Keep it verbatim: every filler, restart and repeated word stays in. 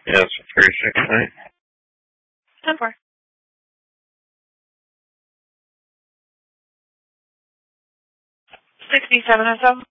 Yes, three six nine. ten four. sixty-seven or so.